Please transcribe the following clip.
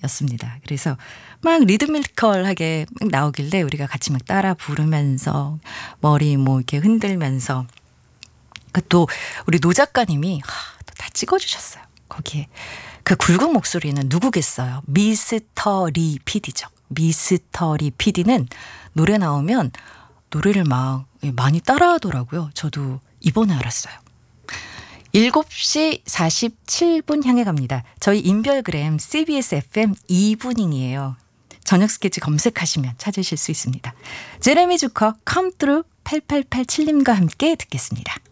싶었습니다. 그래서 막 리드미컬하게 막 나오길래 우리가 같이 막 따라 부르면서 머리 뭐 이렇게 흔들면서 또 우리 노 작가님이 또 다 찍어주셨어요. 거기에 그 굵은 목소리는 누구겠어요? 미스터 리 PD죠. 미스터 리 PD는 노래 나오면 노래를 막 많이 따라하더라고요. 저도 이번에 알았어요. 7시 47분 향해 갑니다. 저희 인별그램 CBS FM 이브닝이에요. 저녁 스케치 검색하시면 찾으실 수 있습니다. 제레미 주커 Come Through 8887님과 함께 듣겠습니다.